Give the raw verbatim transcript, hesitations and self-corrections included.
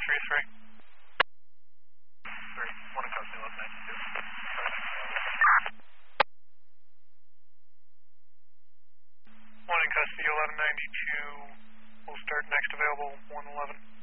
three three. Three, one in custody, eleven ninety-two. One in custody, eleven ninety-two. We'll start next available, one eleven.